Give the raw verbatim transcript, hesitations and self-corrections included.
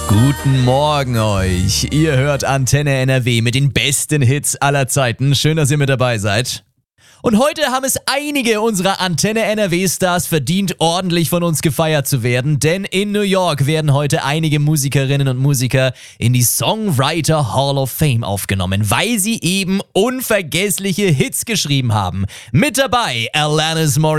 Guten Morgen euch. Ihr hört Antenne N R W mit den besten Hits aller Zeiten. Schön, dass ihr mit dabei seid. Und heute haben es einige unserer Antenne N R W-Stars verdient, ordentlich von uns gefeiert zu werden, denn in New York werden heute einige Musikerinnen und Musiker in die Songwriter Hall of Fame aufgenommen, weil sie eben unvergessliche Hits geschrieben haben. Mit dabei Alanis Morissette.